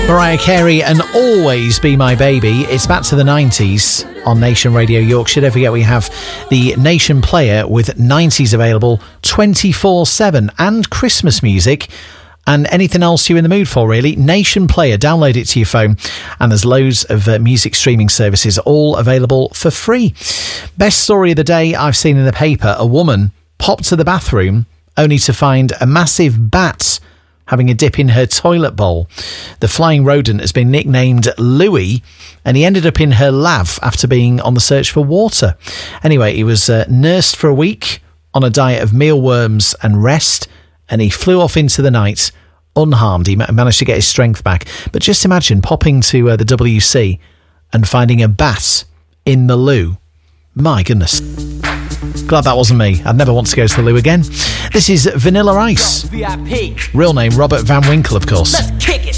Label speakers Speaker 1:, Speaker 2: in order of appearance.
Speaker 1: Mariah Carey and Always Be My Baby. It's back to the 90s on Nation Radio Yorkshire. Don't forget we have the Nation player with 90s available 24/7 and Christmas music and anything else you're in the mood for, really. Nation Player, download it to your phone, and there's loads of music streaming services all available for free. Best story of the day I've seen in the paper: a woman popped to the bathroom only to find a massive bat having a dip in her toilet bowl. The flying rodent has been nicknamed Louis, and he ended up in her lav after being on the search for water. Anyway, he was nursed for a week on a diet of mealworms and rest, and he flew off into the night unharmed. He managed to get his strength back. But just imagine popping to the WC and finding a bat in the loo. My goodness. Glad that wasn't me. I'd never want to go to the loo again. This is Vanilla Ice.
Speaker 2: VIP.
Speaker 1: Real name, Robert Van Winkle, of course.
Speaker 2: Let's kick it.